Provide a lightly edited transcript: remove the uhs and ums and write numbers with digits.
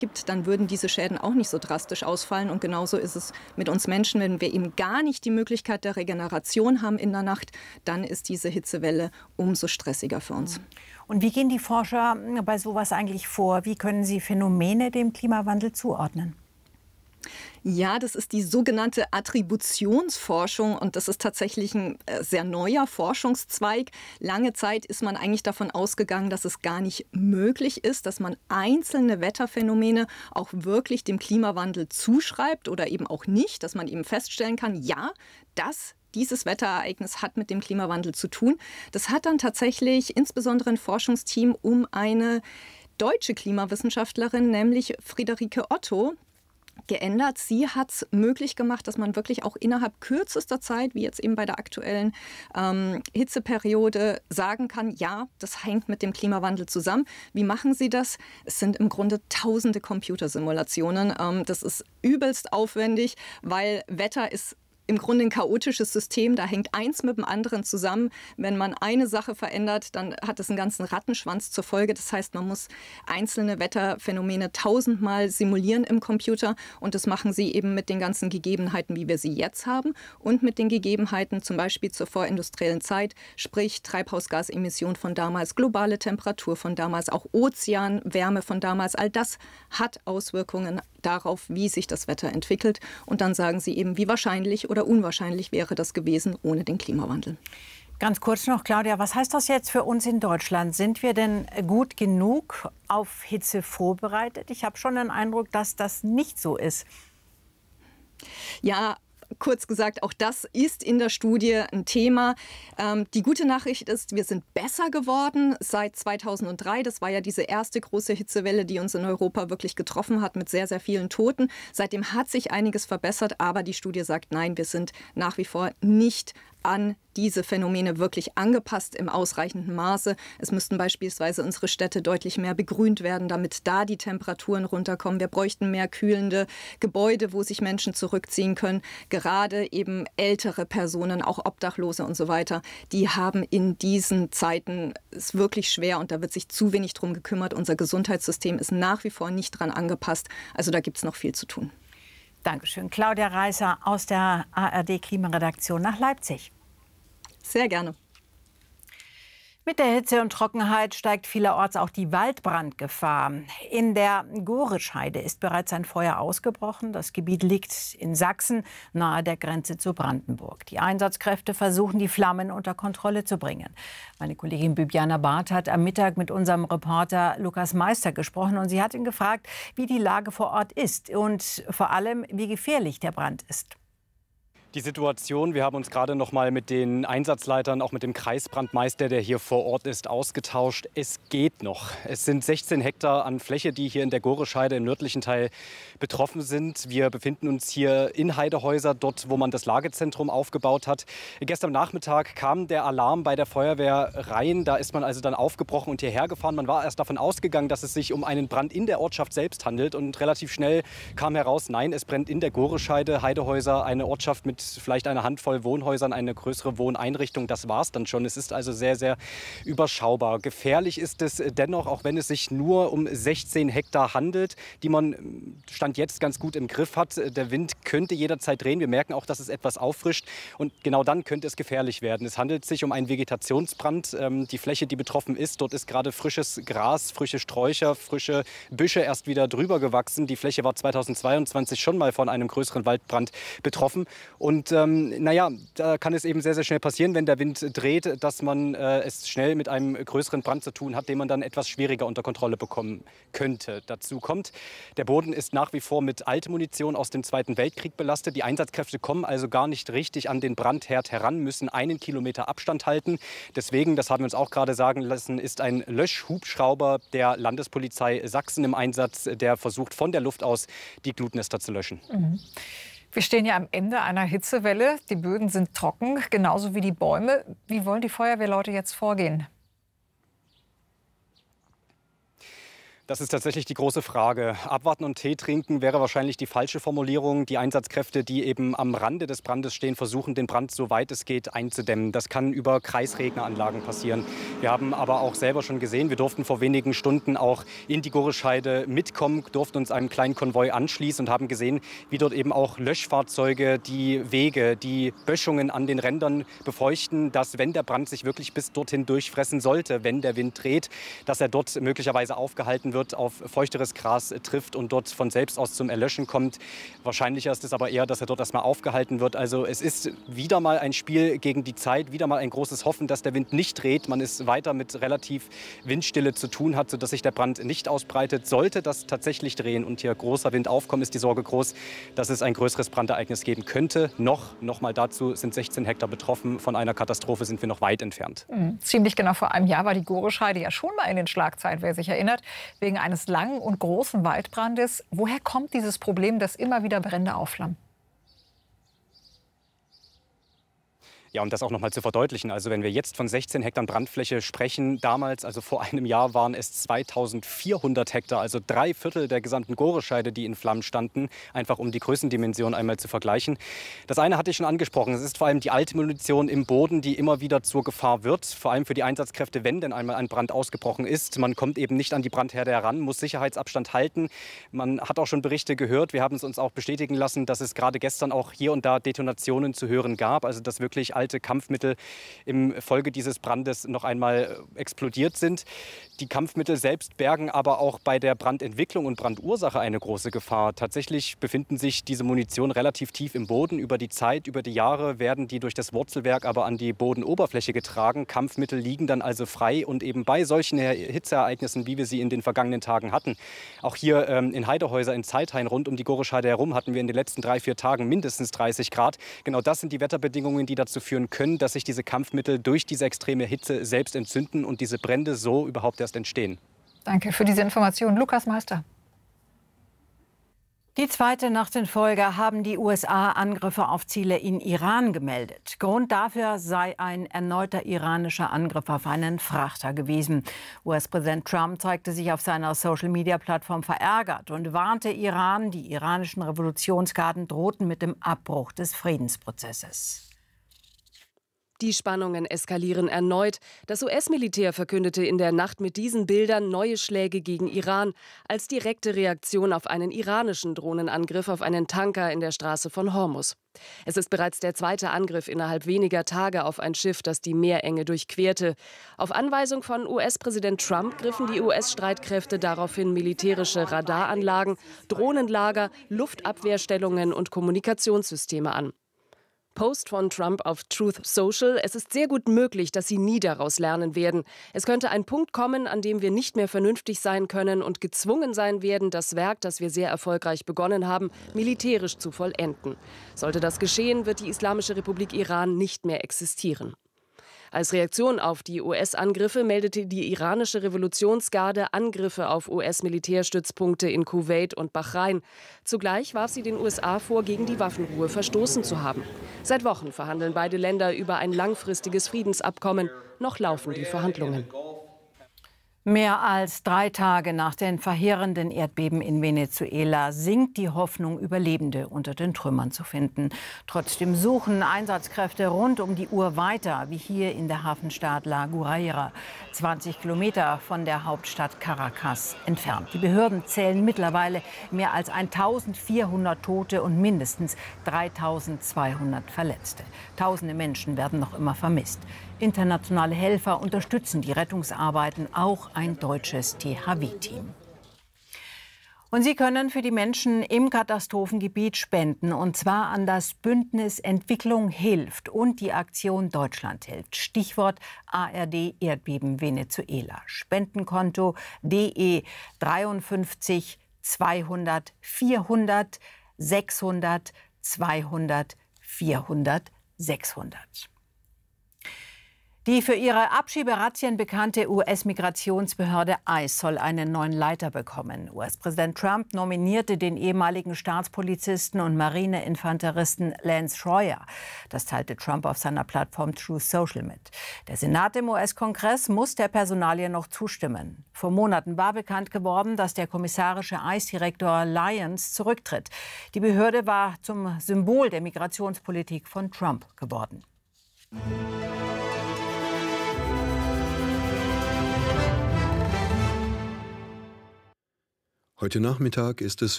gibt, dann würden diese Schäden auch nicht so drastisch ausfallen. Und genauso ist es mit uns Menschen. Wenn wir eben gar nicht die Möglichkeit der Regeneration haben in der Nacht, dann ist diese Hitzewelle umso stressiger für uns. Und wie gehen die Forscher bei sowas eigentlich vor? Wie können sie Phänomene dem Klimawandel zuordnen? Ja, das ist die sogenannte Attributionsforschung und das ist tatsächlich ein sehr neuer Forschungszweig. Lange Zeit ist man eigentlich davon ausgegangen, dass es gar nicht möglich ist, dass man einzelne Wetterphänomene auch wirklich dem Klimawandel zuschreibt oder eben auch nicht, dass man eben feststellen kann, ja, dieses Wetterereignis hat mit dem Klimawandel zu tun. Das hat dann tatsächlich insbesondere ein Forschungsteam um eine deutsche Klimawissenschaftlerin, nämlich Friederike Otto, geändert. Sie hat es möglich gemacht, dass man wirklich auch innerhalb kürzester Zeit, wie jetzt eben bei der aktuellen Hitzeperiode, sagen kann, ja, das hängt mit dem Klimawandel zusammen. Wie machen Sie das? Es sind im Grunde tausende Computersimulationen. Das ist übelst aufwendig, weil Wetter ist im Grunde ein chaotisches System, da hängt eins mit dem anderen zusammen. Wenn man eine Sache verändert, dann hat es einen ganzen Rattenschwanz zur Folge. Das heißt, man muss einzelne Wetterphänomene tausendmal simulieren im Computer und das machen sie eben mit den ganzen Gegebenheiten, wie wir sie jetzt haben und mit den Gegebenheiten zum Beispiel zur vorindustriellen Zeit, sprich Treibhausgasemission von damals, globale Temperatur von damals, auch Ozeanwärme von damals. All das hat Auswirkungen darauf, wie sich das Wetter entwickelt. Und dann sagen sie eben, wie wahrscheinlich oder unwahrscheinlich wäre das gewesen ohne den Klimawandel. Ganz kurz noch, Claudia, was heißt das jetzt für uns in Deutschland? Sind wir denn gut genug auf Hitze vorbereitet? Ich habe schon den Eindruck, dass das nicht so ist. Ja, kurz gesagt, auch das ist in der Studie ein Thema. Die gute Nachricht ist, wir sind besser geworden seit 2003. Das war ja diese erste große Hitzewelle, die uns in Europa wirklich getroffen hat mit sehr, sehr vielen Toten. Seitdem hat sich einiges verbessert, aber die Studie sagt, nein, wir sind nach wie vor nicht an diese Phänomene wirklich angepasst im ausreichenden Maße. Es müssten beispielsweise unsere Städte deutlich mehr begrünt werden, damit da die Temperaturen runterkommen. Wir bräuchten mehr kühlende Gebäude, wo sich Menschen zurückziehen können. Gerade eben ältere Personen, auch Obdachlose und so weiter, die haben in diesen Zeiten es wirklich schwer und da wird sich zu wenig drum gekümmert. Unser Gesundheitssystem ist nach wie vor nicht dran angepasst. Also da gibt es noch viel zu tun. Dankeschön. Claudia Reißer aus der ARD-Klimaredaktion nach Leipzig. Sehr gerne. Mit der Hitze und Trockenheit steigt vielerorts auch die Waldbrandgefahr. In der Gorescheide ist bereits ein Feuer ausgebrochen. Das Gebiet liegt in Sachsen, nahe der Grenze zu Brandenburg. Die Einsatzkräfte versuchen, die Flammen unter Kontrolle zu bringen. Meine Kollegin Bibiana Barth hat am Mittag mit unserem Reporter Lukas Meister gesprochen und sie hat ihn gefragt, wie die Lage vor Ort ist und vor allem, wie gefährlich der Brand ist. Die Situation, wir haben uns gerade noch mal mit den Einsatzleitern, auch mit dem Kreisbrandmeister, der hier vor Ort ist, ausgetauscht. Es geht noch. Es sind 16 Hektar an Fläche, die hier in der Gorescheide im nördlichen Teil betroffen sind. Wir befinden uns hier in Heidehäuser, dort, wo man das Lagezentrum aufgebaut hat. Gestern Nachmittag kam der Alarm bei der Feuerwehr rein. Da ist man also dann aufgebrochen und hierher gefahren. Man war erst davon ausgegangen, dass es sich um einen Brand in der Ortschaft selbst handelt. Und relativ schnell kam heraus, nein, es brennt in der Gorescheide, Heidehäuser, eine Ortschaft mit vielleicht eine Handvoll Wohnhäusern, eine größere Wohneinrichtung. Das war es dann schon. Es ist also sehr, sehr überschaubar. Gefährlich ist es dennoch, auch wenn es sich nur um 16 Hektar handelt, die man Stand jetzt ganz gut im Griff hat. Der Wind könnte jederzeit drehen. Wir merken auch, dass es etwas auffrischt. Und genau dann könnte es gefährlich werden. Es handelt sich um einen Vegetationsbrand. Die Fläche, die betroffen ist, dort ist gerade frisches Gras, frische Sträucher, frische Büsche erst wieder drüber gewachsen. Die Fläche war 2022 schon mal von einem größeren Waldbrand betroffen. Und naja, da kann es eben sehr, sehr schnell passieren, wenn der Wind dreht, dass man es schnell mit einem größeren Brand zu tun hat, den man dann etwas schwieriger unter Kontrolle bekommen könnte. Dazu kommt, der Boden ist nach wie vor mit Altmunition aus dem Zweiten Weltkrieg belastet. Die Einsatzkräfte kommen also gar nicht richtig an den Brandherd heran, müssen 1 Kilometer Abstand halten. Deswegen, das haben wir uns auch gerade sagen lassen, ist ein Löschhubschrauber der Landespolizei Sachsen im Einsatz, der versucht, von der Luft aus die Glutnester zu löschen. Mhm. Wir stehen ja am Ende einer Hitzewelle. Die Böden sind trocken, genauso wie die Bäume. Wie wollen die Feuerwehrleute jetzt vorgehen? Das ist tatsächlich die große Frage. Abwarten und Tee trinken wäre wahrscheinlich die falsche Formulierung. Die Einsatzkräfte, die eben am Rande des Brandes stehen, versuchen, den Brand so weit es geht einzudämmen. Das kann über Kreisregneranlagen passieren. Wir haben aber auch selber schon gesehen, wir durften vor wenigen Stunden auch in die Gorischeide mitkommen, durften uns einem kleinen Konvoi anschließen und haben gesehen, wie dort eben auch Löschfahrzeuge die Wege, die Böschungen an den Rändern befeuchten, dass, wenn der Brand sich wirklich bis dorthin durchfressen sollte, wenn der Wind dreht, dass er dort möglicherweise aufgehalten wird, auf feuchteres Gras trifft und dort von selbst aus zum Erlöschen kommt. Wahrscheinlicher ist es aber eher, dass er dort erstmal aufgehalten wird. Also es ist wieder mal ein Spiel gegen die Zeit, wieder mal ein großes Hoffen, dass der Wind nicht dreht. Man ist weiter mit relativ Windstille zu tun hat, sodass sich der Brand nicht ausbreitet. Sollte das tatsächlich drehen und hier großer Wind aufkommen, ist die Sorge groß, dass es ein größeres Brandereignis geben könnte. Noch mal dazu sind 16 Hektar betroffen. Von einer Katastrophe sind wir noch weit entfernt. Ziemlich genau vor einem Jahr war die Gorischeide ja schon mal in den Schlagzeilen, wer sich erinnert, wegen eines langen und großen Waldbrandes. Woher kommt dieses Problem, dass immer wieder Brände aufflammen? Ja, um das auch noch mal zu verdeutlichen, also wenn wir jetzt von 16 Hektar Brandfläche sprechen, damals, also vor einem Jahr, waren es 2400 Hektar, also 3/4 der gesamten Gorischeide, die in Flammen standen, einfach um die Größendimension einmal zu vergleichen. Das eine hatte ich schon angesprochen, es ist vor allem die alte Munition im Boden, die immer wieder zur Gefahr wird, vor allem für die Einsatzkräfte, wenn denn einmal ein Brand ausgebrochen ist. Man kommt eben nicht an die Brandherde heran, muss Sicherheitsabstand halten. Man hat auch schon Berichte gehört, wir haben es uns auch bestätigen lassen, dass es gerade gestern auch hier und da Detonationen zu hören gab, also dass wirklich alte Kampfmittel im Folge dieses Brandes noch einmal explodiert sind. Die Kampfmittel selbst bergen aber auch bei der Brandentwicklung und Brandursache eine große Gefahr. Tatsächlich befinden sich diese Munition relativ tief im Boden. Über die Zeit, über die Jahre werden die durch das Wurzelwerk aber an die Bodenoberfläche getragen. Kampfmittel liegen dann also frei und eben bei solchen Hitzeereignissen, wie wir sie in den vergangenen Tagen hatten. Auch hier in Heidehäuser in Zeithain rund um die Gorischeide herum hatten wir in den letzten 3-4 Tagen mindestens 30 Grad. Genau das sind die Wetterbedingungen, die dazu führen können, dass sich diese Kampfmittel durch diese extreme Hitze selbst entzünden und diese Brände so überhaupt erst entstehen. Danke für diese Information, Lukas Meister. Die zweite Nacht in Folge haben die USA Angriffe auf Ziele in Iran gemeldet. Grund dafür sei ein erneuter iranischer Angriff auf einen Frachter gewesen. US-Präsident Trump zeigte sich auf seiner Social-Media-Plattform verärgert und warnte Iran, die iranischen Revolutionsgarden drohten mit dem Abbruch des Friedensprozesses. Die Spannungen eskalieren erneut. Das US-Militär verkündete in der Nacht mit diesen Bildern neue Schläge gegen Iran als direkte Reaktion auf einen iranischen Drohnenangriff auf einen Tanker in der Straße von Hormuz. Es ist bereits der zweite Angriff innerhalb weniger Tage auf ein Schiff, das die Meerenge durchquerte. Auf Anweisung von US-Präsident Trump griffen die US-Streitkräfte daraufhin militärische Radaranlagen, Drohnenlager, Luftabwehrstellungen und Kommunikationssysteme an. Post von Trump auf Truth Social: Es ist sehr gut möglich, dass Sie nie daraus lernen werden. Es könnte ein Punkt kommen, an dem wir nicht mehr vernünftig sein können und gezwungen sein werden, das Werk, das wir sehr erfolgreich begonnen haben, militärisch zu vollenden. Sollte das geschehen, wird die Islamische Republik Iran nicht mehr existieren. Als Reaktion auf die US-Angriffe meldete die iranische Revolutionsgarde Angriffe auf US-Militärstützpunkte in Kuwait und Bahrain. Zugleich warf sie den USA vor, gegen die Waffenruhe verstoßen zu haben. Seit Wochen verhandeln beide Länder über ein langfristiges Friedensabkommen. Noch laufen die Verhandlungen. Mehr als 3 Tage nach den verheerenden Erdbeben in Venezuela sinkt die Hoffnung, Überlebende unter den Trümmern zu finden. Trotzdem suchen Einsatzkräfte rund um die Uhr weiter, wie hier in der Hafenstadt La Guaira, 20 Kilometer von der Hauptstadt Caracas entfernt. Die Behörden zählen mittlerweile mehr als 1400 Tote und mindestens 3200 Verletzte. Tausende Menschen werden noch immer vermisst. Internationale Helfer unterstützen die Rettungsarbeiten, auch ein deutsches THW-Team. Und Sie können für die Menschen im Katastrophengebiet spenden, und zwar an das Bündnis Entwicklung hilft und die Aktion Deutschland hilft. Stichwort ARD Erdbeben Venezuela. Spendenkonto DE 53 200 400 600 200 400 600. Die für ihre Abschieberazzien bekannte US-Migrationsbehörde ICE soll einen neuen Leiter bekommen. US-Präsident Trump nominierte den ehemaligen Staatspolizisten und Marineinfanteristen Lance Schroyer. Das teilte Trump auf seiner Plattform Truth Social mit. Der Senat im US-Kongress muss der Personalie noch zustimmen. Vor Monaten war bekannt geworden, dass der kommissarische ICE-Direktor Lyons zurücktritt. Die Behörde war zum Symbol der Migrationspolitik von Trump geworden. Heute Nachmittag ist es